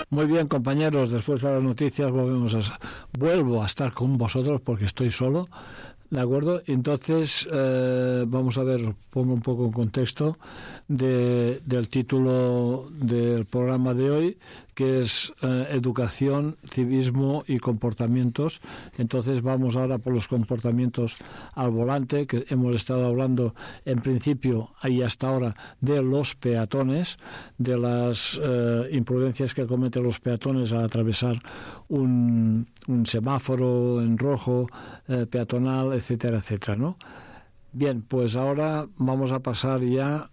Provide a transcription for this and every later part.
Muy bien, compañeros, después de las noticias vuelvo a estar con vosotros porque estoy solo, ¿de acuerdo? Entonces, vamos a ver, pongo un poco en contexto del título del programa de hoy, que es Educación, Civismo y Comportamientos. Entonces vamos ahora por los comportamientos al volante, que hemos estado hablando en principio y hasta ahora de los peatones, de las imprudencias que cometen los peatones al atravesar un semáforo en rojo, peatonal, etcétera, etcétera, ¿no? Bien, pues ahora vamos a pasar ya,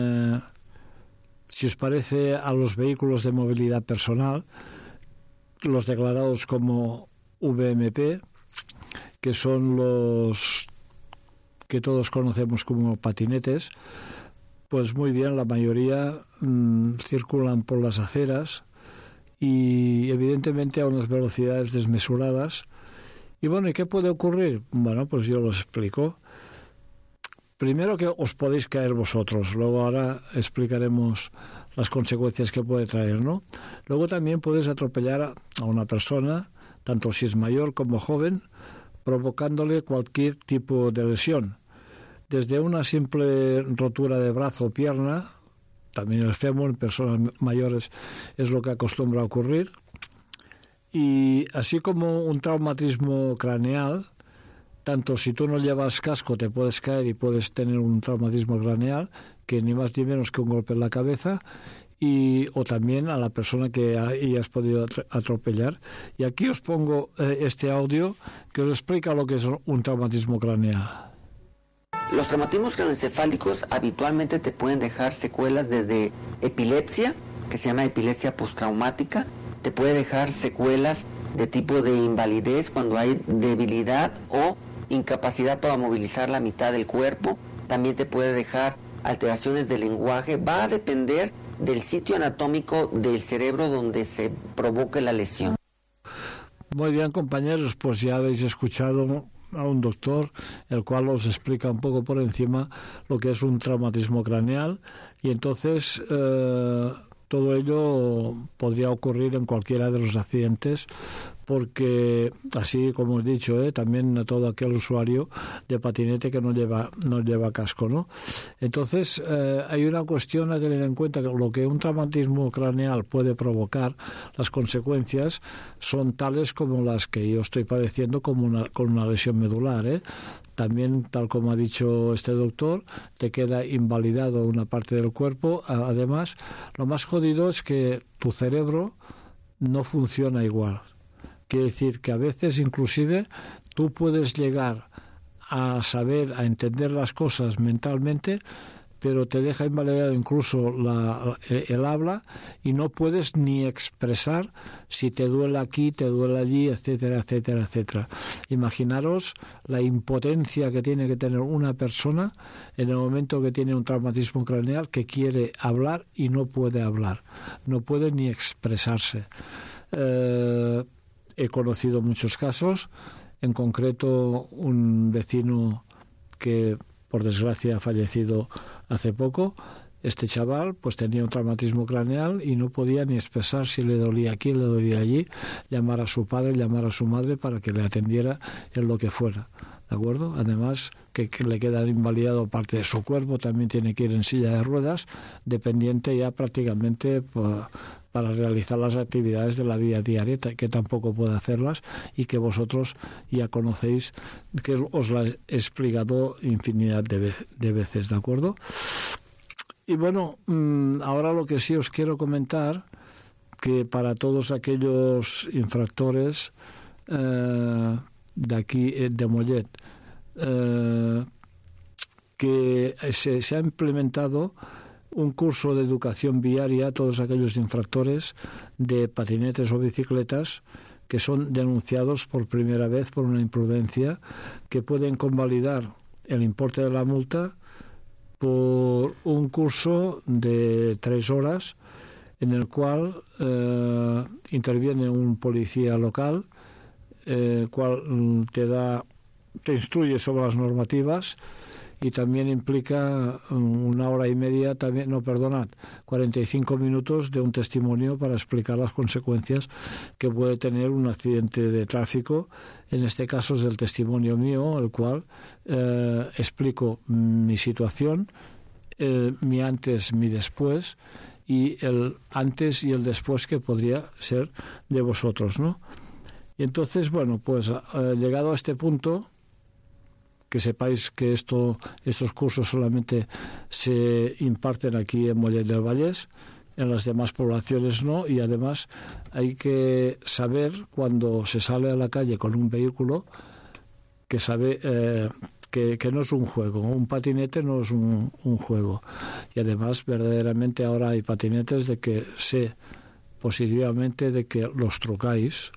si os parece, a los vehículos de movilidad personal, los declarados como VMP, que son los que todos conocemos como patinetes. Pues muy bien, la mayoría circulan por las aceras y evidentemente a unas velocidades desmesuradas. Y bueno, ¿y qué puede ocurrir? Bueno, pues yo lo explico. Primero, que os podéis caer vosotros, luego ahora explicaremos las consecuencias que puede traer, ¿no? Luego también puedes atropellar a una persona, tanto si es mayor como joven, provocándole cualquier tipo de lesión, desde una simple rotura de brazo o pierna, también el fémur en personas mayores es lo que acostumbra a ocurrir, y así como un traumatismo craneal. Tanto si tú no llevas casco te puedes caer y puedes tener un traumatismo craneal, que ni más ni menos que un golpe en la cabeza, o también a la persona que hayas podido atropellar. Y aquí os pongo este audio que os explica lo que es un traumatismo craneal. Los traumatismos craneoencefálicos habitualmente te pueden dejar secuelas desde epilepsia, que se llama epilepsia postraumática, te puede dejar secuelas de tipo de invalidez cuando hay debilidad o incapacidad para movilizar la mitad del cuerpo, también te puede dejar alteraciones del lenguaje, va a depender del sitio anatómico del cerebro donde se provoque la lesión. Muy bien, compañeros, pues ya habéis escuchado a un doctor, el cual os explica un poco por encima lo que es un traumatismo craneal, y entonces todo ello podría ocurrir en cualquiera de los accidentes, porque así como os he dicho, también a todo aquel usuario de patinete que no lleva casco, ¿no? Entonces hay una cuestión a tener en cuenta, que lo que un traumatismo craneal puede provocar, las consecuencias son tales como las que yo estoy padeciendo con una lesión medular, También, tal como ha dicho este doctor, te queda invalidado una parte del cuerpo. Además, lo más jodido es que tu cerebro no funciona igual. Quiere decir que a veces inclusive tú puedes llegar a saber, a entender las cosas mentalmente, pero te deja invalidado incluso el habla, y no puedes ni expresar si te duele aquí, te duele allí, etcétera, etcétera, etcétera. Imaginaros la impotencia que tiene que tener una persona en el momento que tiene un traumatismo craneal, que quiere hablar y no puede hablar, no puede ni expresarse. He conocido muchos casos, en concreto un vecino que por desgracia ha fallecido hace poco. Este chaval pues tenía un traumatismo craneal y no podía ni expresar si le dolía aquí, le dolía allí, llamar a su padre, llamar a su madre para que le atendiera en lo que fuera, ¿de acuerdo? Además que le queda invalidado parte de su cuerpo, también tiene que ir en silla de ruedas, dependiente ya prácticamente para realizar las actividades de la vida diaria, que tampoco puede hacerlas y que vosotros ya conocéis, que os las he explicado infinidad de veces, ¿de acuerdo? Y bueno, ahora lo que sí os quiero comentar, que para todos aquellos infractores de aquí, de Mollet, que se ha implementado un curso de educación viaria a todos aquellos infractores de patinetes o bicicletas que son denunciados por primera vez por una imprudencia, que pueden convalidar el importe de la multa por un curso de 3 horas en el cual interviene un policía local, cual te instruye sobre las normativas y también implica 1 hora y media, 45 minutos de un testimonio para explicar las consecuencias que puede tener un accidente de tráfico. En este caso es el testimonio mío, el cual explico mi situación, mi antes, mi después, y el antes y el después que podría ser de vosotros, ¿no? Y entonces, bueno, pues llegado a este punto, que sepáis que estos cursos solamente se imparten aquí en Mollet del Vallès, en las demás poblaciones no, y además hay que saber cuando se sale a la calle con un vehículo que sabe que no es un juego, un patinete no es un juego. Y además verdaderamente ahora hay patinetes de que sé positivamente de que los trucáis,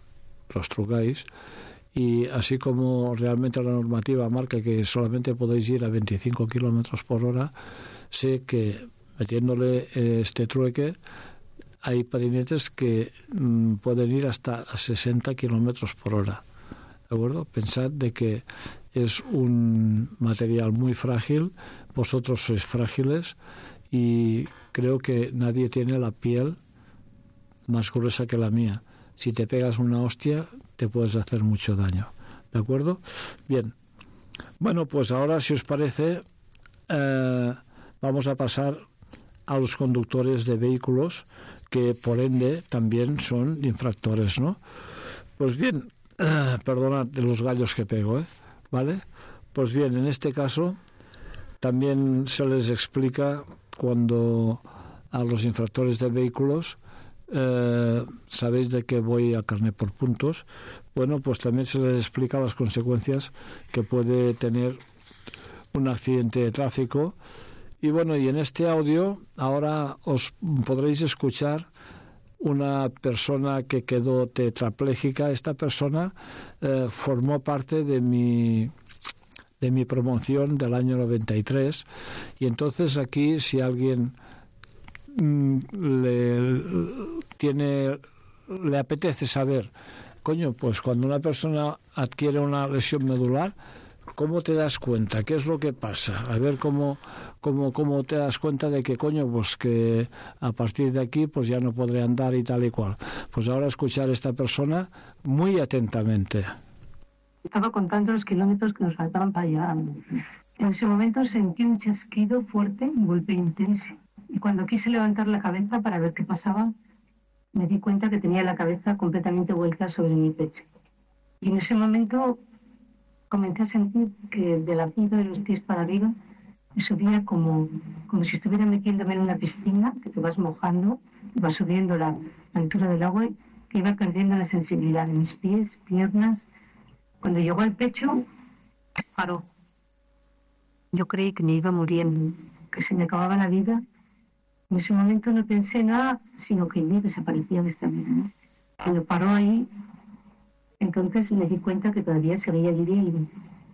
y así como realmente la normativa marca que solamente podéis ir a 25 kilómetros por hora, sé que metiéndole este trueque hay patinetes que pueden ir hasta a 60 kilómetros por hora. ¿De acuerdo? Pensad de que es un material muy frágil, vosotros sois frágiles y creo que nadie tiene la piel más gruesa que la mía. Si te pegas una hostia, te puedes hacer mucho daño. ¿De acuerdo? Bien. Bueno, pues ahora, si os parece, vamos a pasar a los conductores de vehículos, que por ende también son infractores, ¿no? Pues bien, perdonad de los gallos que pego, ¿vale? Pues bien, en este caso también se les explica cuando a los infractores de vehículos, sabéis de que voy a carné por puntos, bueno, pues también se les explica las consecuencias que puede tener un accidente de tráfico. Y bueno, y en este audio ahora os podréis escuchar una persona que quedó tetrapléjica. Esta persona formó parte de mi promoción del año 93, y entonces aquí si alguien le apetece saber, pues cuando una persona adquiere una lesión medular, ¿cómo te das cuenta? ¿Qué es lo que pasa? A ver cómo te das cuenta de que, pues que a partir de aquí pues ya no podré andar y tal y cual. Pues ahora escuchar a esta persona muy atentamente. Estaba contando los kilómetros que nos faltaban para llegar. En ese momento sentí un chasquido fuerte, un golpe intenso. Y cuando quise levantar la cabeza para ver qué pasaba, me di cuenta que tenía la cabeza completamente vuelta sobre mi pecho. Y en ese momento comencé a sentir que de la piel de los pies para arriba me subía como si estuviera metiéndome en una piscina, que te vas mojando, vas subiendo la altura del agua, y que iba perdiendo la sensibilidad de mis pies, piernas. Cuando llegó al pecho, paró. Yo creí que me iba muriendo, que se me acababa la vida. En ese momento no pensé nada, sino que el miedo desaparecía de esta vida, ¿no? Cuando paró ahí, entonces me di cuenta que todavía seguía herido.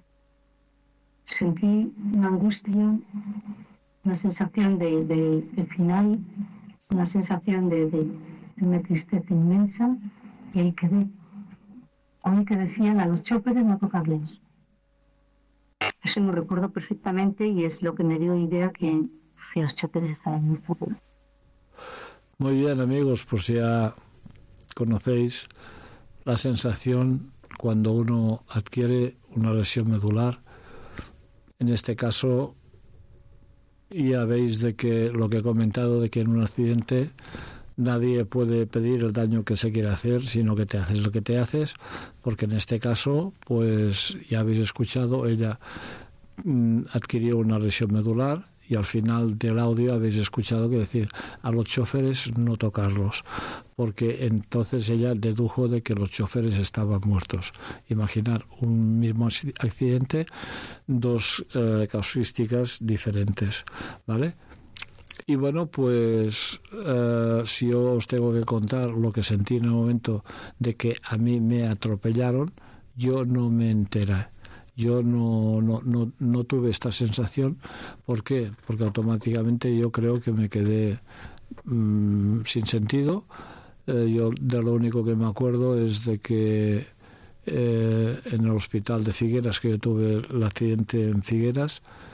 Sentí una angustia, una sensación de final, una sensación de una tristeza inmensa, y ahí quedé. Oí que decían a los choferes no tocarles. Eso lo recuerdo perfectamente y es lo que me dio idea que los choferes estaban muy poco. Muy bien, amigos, pues ya conocéis la sensación cuando uno adquiere una lesión medular. En este caso, ya veis de que lo que he comentado, de que en un accidente nadie puede pedir el daño que se quiere hacer, sino que te haces lo que te haces, porque en este caso, pues ya habéis escuchado, ella adquirió una lesión medular, y al final del audio habéis escuchado que decir a los choferes no tocarlos, porque entonces ella dedujo de que los choferes estaban muertos. Imaginar un mismo accidente, dos casuísticas diferentes, ¿vale? Y bueno, pues si yo os tengo que contar lo que sentí en el momento de que a mí me atropellaron, yo no me enteré. Yo no tuve esta sensación. ¿Por qué? Porque automáticamente yo creo que me quedé sin sentido. Yo de lo único que me acuerdo es de que en el hospital de Figueras, que yo tuve el accidente en Figueras,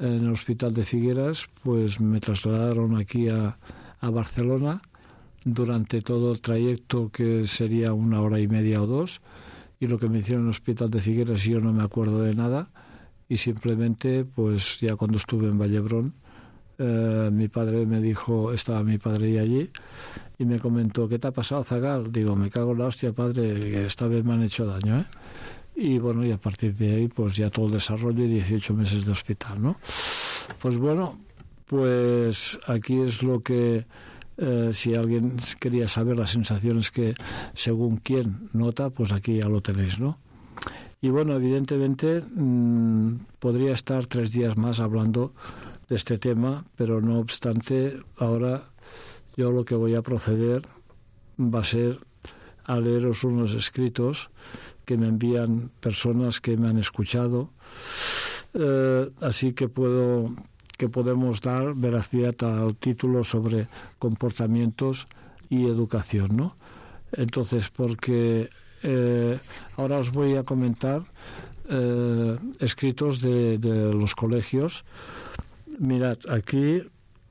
en el hospital de Figueras, pues me trasladaron aquí a Barcelona durante todo el trayecto, que sería 1 hora y media o 2, y lo que me hicieron en el hospital de Figueras yo no me acuerdo de nada, y simplemente pues ya cuando estuve en Vallebrón, mi padre me dijo, estaba mi padre allí, y me comentó: ¿qué te ha pasado, Zagal? Digo: me cago en la hostia, padre, que esta vez me han hecho daño, ¿eh? Y bueno, y a partir de ahí pues ya todo el desarrollo y 18 meses de hospital, ¿no? Pues bueno, pues aquí es lo que, si alguien quería saber las sensaciones que según quién nota, pues aquí ya lo tenéis, ¿no? Y bueno, evidentemente podría estar 3 días más hablando de este tema, pero no obstante, ahora yo lo que voy a proceder va a ser a leeros unos escritos que me envían personas que me han escuchado, así que podemos dar veracidad al título sobre comportamientos y educación, ¿no? Entonces, porque ahora os voy a comentar escritos de los colegios. Mirad, aquí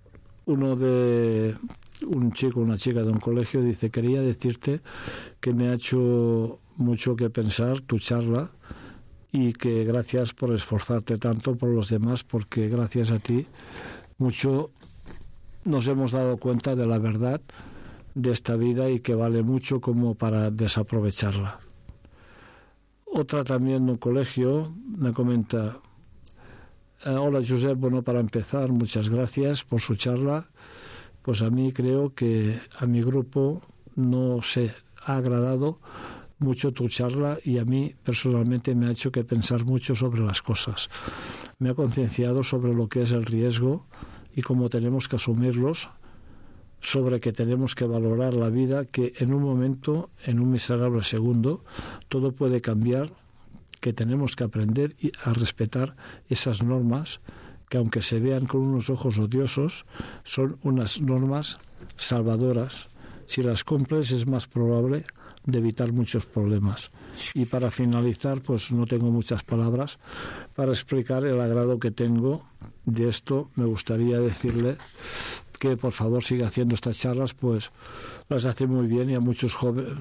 un chico, una chica de un colegio dice: quería decirte que me ha hecho mucho que pensar tu charla, y que gracias por esforzarte tanto por los demás, porque gracias a ti mucho nos hemos dado cuenta de la verdad de esta vida y que vale mucho como para desaprovecharla. Otra también de un colegio me comenta: hola Josep, bueno, para empezar, muchas gracias por su charla. Pues a mí creo que a mi grupo no se ha agradado mucho tu charla, y a mí personalmente me ha hecho que pensar mucho sobre las cosas. Me ha concienciado sobre lo que es el riesgo y cómo tenemos que asumirlos, sobre que tenemos que valorar la vida, que en un momento, en un miserable segundo, todo puede cambiar, que tenemos que aprender a respetar esas normas que, aunque se vean con unos ojos odiosos, son unas normas salvadoras. Si las cumples es más probable de evitar muchos problemas. Y para finalizar, pues no tengo muchas palabras para explicar el agrado que tengo de esto. Me gustaría decirle que por favor siga haciendo estas charlas, pues las hace muy bien, y a muchos jóvenes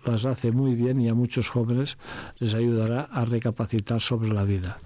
les ayudará a recapacitar sobre la vida.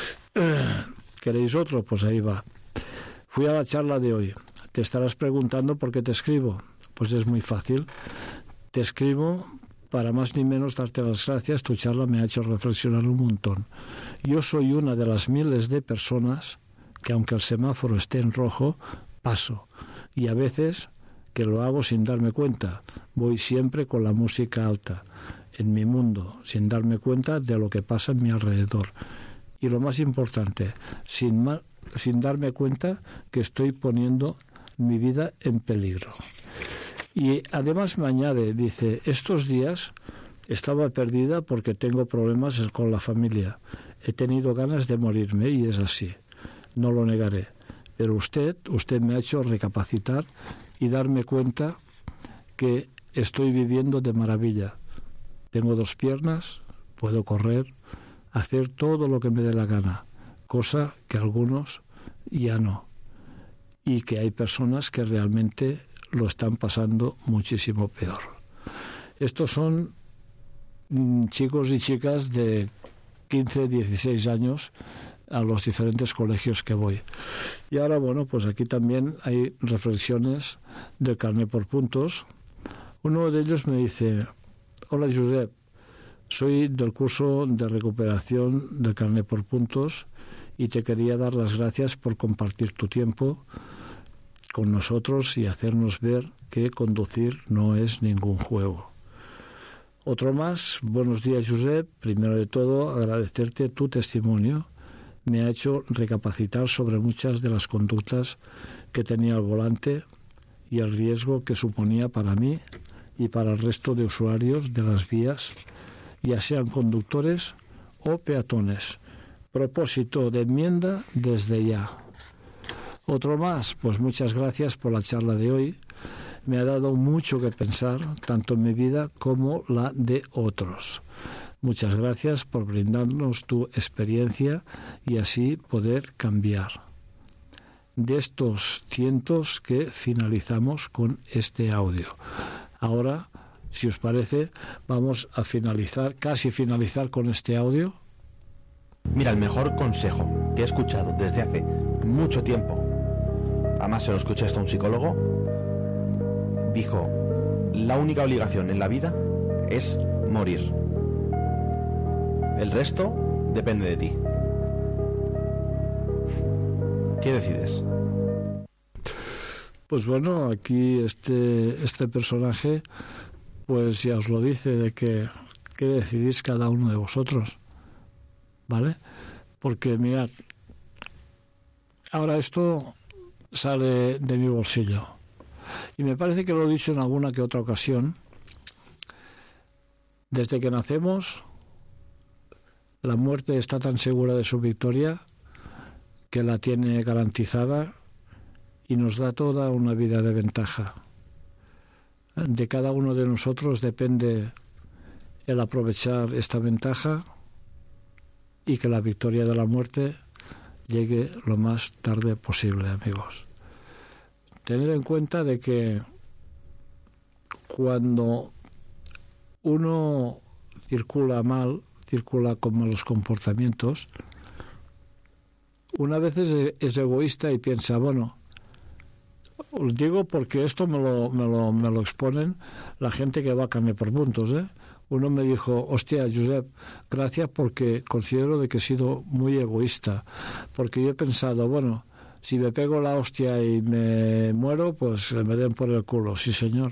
¿Queréis otro? Pues ahí va. Fui a la charla de hoy. Te estarás preguntando por qué te escribo. Pues es muy fácil. Te escribo para más ni menos darte las gracias. Tu charla me ha hecho reflexionar un montón. Yo soy una de las miles de personas que, aunque el semáforo esté en rojo, paso. Y a veces que lo hago sin darme cuenta. Voy siempre con la música alta en mi mundo, sin darme cuenta de lo que pasa en mi alrededor. Y lo más importante, sin darme cuenta que estoy poniendo mi vida en peligro. Y además me añade, dice: estos días estaba perdida porque tengo problemas con la familia. He tenido ganas de morirme, y es así, no lo negaré. Pero usted me ha hecho recapacitar y darme cuenta que estoy viviendo de maravilla. Tengo 2 piernas, puedo correr, hacer todo lo que me dé la gana, cosa que algunos ya no. Y que hay personas que realmente lo están pasando muchísimo peor. Estos son chicos y chicas de 15, 16 años a los diferentes colegios que voy. Y ahora, bueno, pues aquí también hay reflexiones del carné por puntos. Uno de ellos me dice: hola Josep, soy del curso de recuperación del carné por puntos y te quería dar las gracias por compartir tu tiempo con nosotros y hacernos ver que conducir no es ningún juego. Otro más: buenos días Josep, primero de todo agradecerte tu testimonio. Me ha hecho recapacitar sobre muchas de las conductas que tenía al volante y el riesgo que suponía para mí y para el resto de usuarios de las vías, ya sean conductores o peatones. Propósito de enmienda desde ya. Otro más: pues muchas gracias por la charla de hoy. Me ha dado mucho que pensar, tanto en mi vida como la de otros. Muchas gracias por brindarnos tu experiencia y así poder cambiar. de estos cientos que finalizamos con este audio. Ahora, si os parece, vamos a casi finalizar con este audio. Mira, el mejor consejo que he escuchado desde hace mucho tiempo, además se lo escuché esto a un psicólogo, dijo: la única obligación en la vida es morir. El resto depende de ti. ¿Qué decides? Pues bueno, aquí este personaje pues ya os lo dice, de que decidís cada uno de vosotros, ¿vale? Porque mirad, ahora esto sale de mi bolsillo y me parece que lo he dicho en alguna que otra ocasión. Desde que nacemos, la muerte está tan segura de su victoria que la tiene garantizada y nos da toda una vida de ventaja. De cada uno de nosotros depende el aprovechar esta ventaja y que la victoria de la muerte llegue lo más tarde posible, amigos. Tener en cuenta de que cuando uno circula con malos comportamientos, una vez es egoísta y piensa, bueno, os digo porque esto me lo exponen la gente que va a carne por puntos, ¿eh? Uno me dijo: hostia, Josep, gracias, porque considero de que he sido muy egoísta, porque yo he pensado, bueno, si me pego la hostia y me muero, pues me den por el culo. Sí, señor.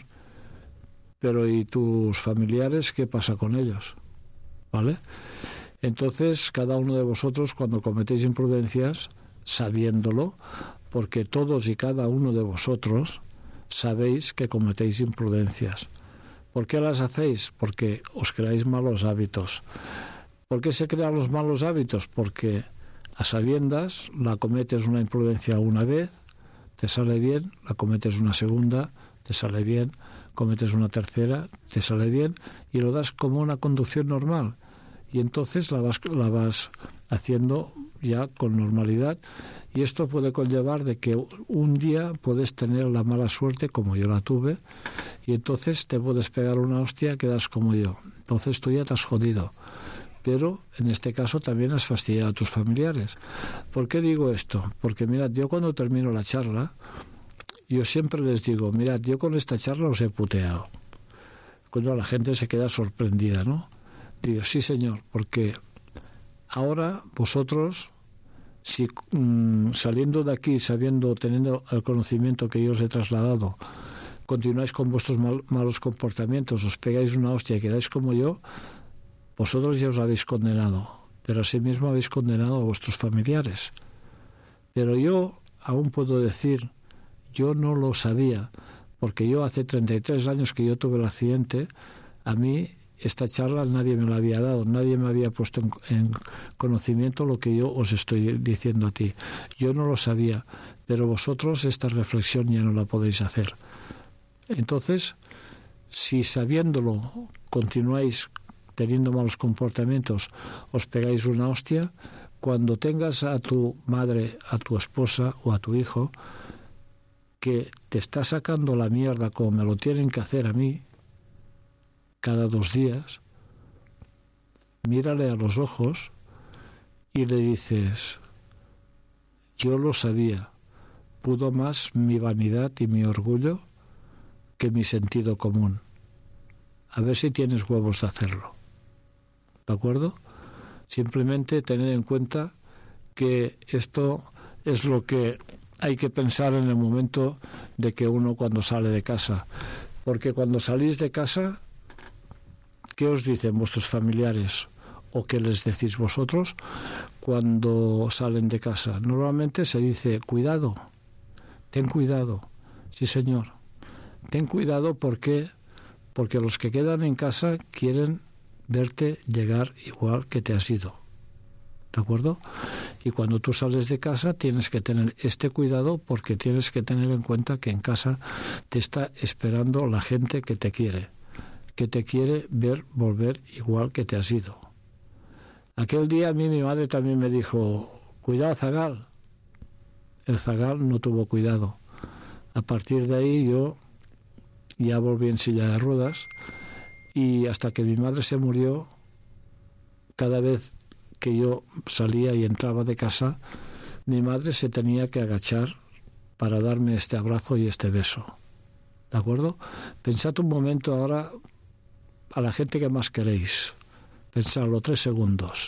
Pero ¿y tus familiares qué pasa con ellos? ¿Vale? Entonces, cada uno de vosotros, cuando cometéis imprudencias, sabiéndolo, porque todos y cada uno de vosotros sabéis que cometéis imprudencias. ¿Por qué las hacéis? Porque os creáis malos hábitos. ¿Por qué se crean los malos hábitos? Porque a sabiendas la cometes una imprudencia una vez, te sale bien, la cometes una segunda, te sale bien, cometes una tercera, te sale bien, y lo das como una conducción normal. Y entonces la vas haciendo ya con normalidad, y esto puede conllevar de que un día puedes tener la mala suerte, como yo la tuve, y entonces te puedes pegar una hostia, quedas como yo. Entonces tú ya te has jodido. Pero en este caso también has fastidiado a tus familiares. ¿Por qué digo esto? Porque mirad, yo cuando termino la charla, yo siempre les digo, mirad, yo con esta charla os he puteado. Cuando la gente se queda sorprendida, ¿no? Digo, sí, señor, porque ahora vosotros, si saliendo de aquí, teniendo el conocimiento que yo os he trasladado, continuáis con vuestros malos comportamientos, os pegáis una hostia y quedáis como yo, vosotros ya os habéis condenado, pero asimismo habéis condenado a vuestros familiares. Pero yo aún puedo decir, yo no lo sabía, porque yo hace 33 años que yo tuve el accidente, a mí esta charla nadie me la había dado, nadie me había puesto en conocimiento lo que yo os estoy diciendo a ti. Yo no lo sabía, pero vosotros esta reflexión ya no la podéis hacer. Entonces, si sabiéndolo continuáis teniendo malos comportamientos, os pegáis una hostia, cuando tengas a tu madre, a tu esposa o a tu hijo que te está sacando la mierda como me lo tienen que hacer a mí cada 2 días, mírale a los ojos y le dices, yo lo sabía, pudo más mi vanidad y mi orgullo que mi sentido común. A ver si tienes huevos de hacerlo. ¿De acuerdo? Simplemente tener en cuenta que esto es lo que hay que pensar en el momento de que uno cuando sale de casa. Porque cuando salís de casa, ¿qué os dicen vuestros familiares? ¿O qué les decís vosotros cuando salen de casa? Normalmente se dice, cuidado, ten cuidado. Sí, señor. Ten cuidado porque los que quedan en casa quieren verte llegar igual que te has ido. ¿De acuerdo? Y cuando tú sales de casa tienes que tener este cuidado, porque tienes que tener en cuenta que en casa te está esperando la gente que te quiere ver volver igual que te has ido. Aquel día a mí mi madre también me dijo, cuidado, zagal. el zagal no tuvo cuidado. A partir de ahí yo ya volví en silla de ruedas y hasta que mi madre se murió, cada vez que yo salía y entraba de casa, mi madre se tenía que agachar para darme este abrazo y este beso. ¿De acuerdo? Pensad un momento ahora a la gente que más queréis. Pensadlo 3 segundos.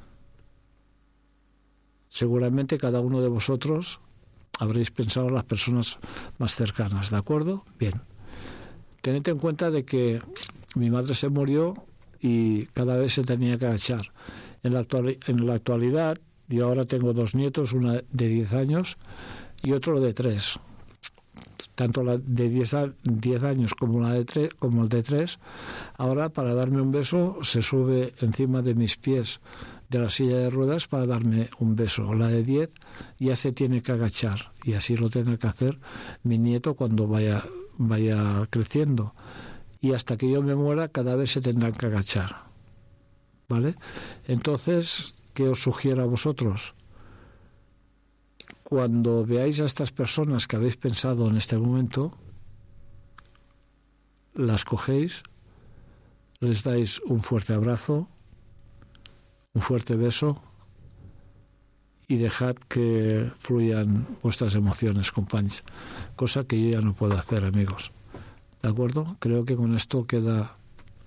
Seguramente cada uno de vosotros habréis pensado en las personas más cercanas, ¿de acuerdo? Bien. Tened en cuenta de que mi madre se murió y cada vez se tenía que agachar. En la actualidad, yo ahora tengo 2 nietos, una de 10 años y otro de 3. Tanto la de 10 años como el de 3, ahora para darme un beso se sube encima de mis pies de la silla de ruedas para darme un beso. La de 10 ya se tiene que agachar y así lo tiene que hacer mi nieto cuando vaya creciendo. Y hasta que yo me muera cada vez se tendrán que agachar. ¿Vale? Entonces, ¿qué os sugiero a vosotros? Cuando veáis a estas personas que habéis pensado en este momento, las cogéis, les dais un fuerte abrazo, un fuerte beso y dejad que fluyan vuestras emociones, compañeros, cosa que yo ya no puedo hacer, amigos. ¿De acuerdo? Creo que con esto queda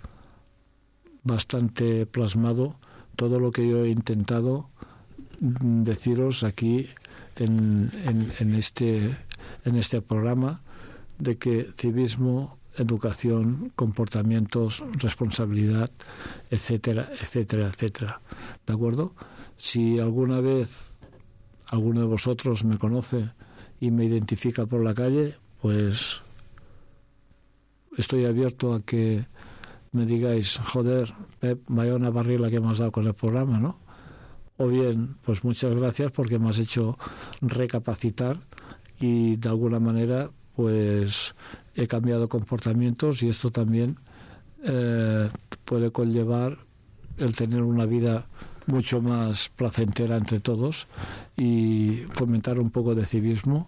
bastante plasmado todo lo que yo he intentado deciros aquí en este programa, de que civismo, educación, comportamientos, responsabilidad, etcétera, etcétera, etcétera. ¿De acuerdo? Si alguna vez alguno de vosotros me conoce y me identifica por la calle, pues estoy abierto a que me digáis, joder, Pep, vaya una barrila que me has dado con el programa, ¿no? O bien, pues muchas gracias porque me has hecho recapacitar y de alguna manera pues he cambiado comportamientos y esto también puede conllevar el tener una vida mucho más placentera entre todos y fomentar un poco de civismo.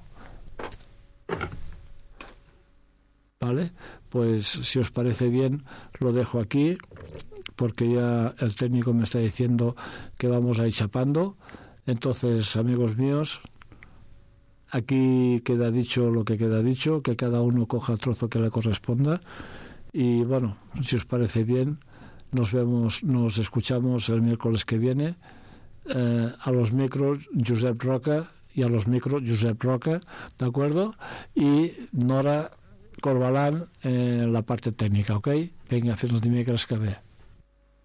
¿Vale? Pues si os parece bien, lo dejo aquí, porque ya el técnico me está diciendo que vamos a ir chapando. Entonces, amigos míos, aquí queda dicho lo que queda dicho, que cada uno coja el trozo que le corresponda. Y bueno, si os parece bien, nos escuchamos el miércoles que viene. A los micros, Josep Roca, y a los micros, Josep Roca, ¿de acuerdo? Y Nora Corbalán en la parte técnica, ¿ok? Vinga, fins dimecres que ve.